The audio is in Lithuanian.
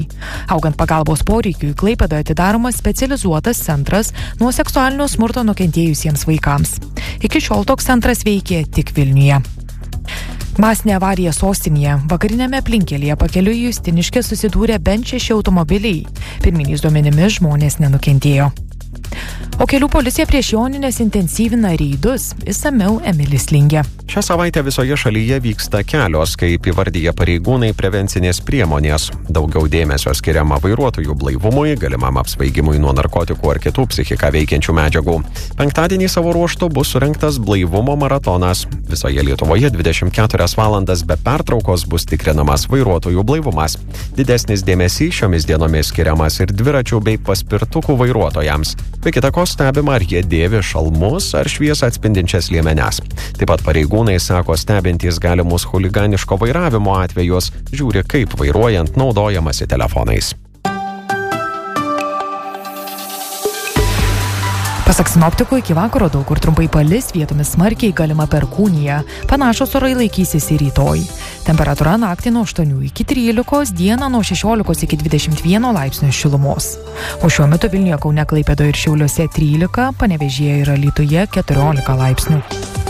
Augant pagalbos poreikiui, Klaipėdoje atidaromas specializuotas centras nuo seksualinio smurto nukentėjusiems vaikams. Iki šiol toks centras veikė tik Vilniuje. Masinė avarija sostinėje. Vakarinėme aplinkelėje pakeliui į Justiniškę susidūrė bent 6 automobiliai. Pirminiais duomenimis žmonės nenukentėjo. O kelių policija prieš Jonines intensyvina reidus. Išsamiau Emilis Lingė. Šią savaitę visoje šalyje vyksta kelios, kaip įvardyja pareigūnai, prevencinės priemonės. Daugiau dėmesio skiriama vairuotojų blaivumui, galimam apsvaigimui nuo narkotikų ar kitų psichiką veikiančių medžiagų. Penktadienį savo ruožtu bus surengtas blaivumo maratonas. Visoje Lietuvoje 24 valandas be pertraukos bus tikrinamas vairuotojų blaivumas. Didesnis dėmesys šiomis dienomis skiriamas ir dviračių bei paspirtukų vairuotojams. Be kita ko stebima, ar jie dėvi šalmus ar šviesą atspindinčias liemenes. Taip pat pareigūnai sako, stebintys galimus chuliganiško vairavimo atvejus, žiūri, kaip vairuojant naudojamasi telefonais. Pasak sinoptikų, iki vakaro daug kur trumpai palis, vietomis smarkiai galima perkūnija. Panašus orai laikysis ir rytoj. Temperatūra naktį nuo 8 iki 13, dieną nuo 16 iki 21 laipsnių šilumos. O šiuo metu Vilniuje, Kaune, Klaipėdoje ir Šiauliuose 13, Panevėžyje ir Alytuje 14 laipsnių.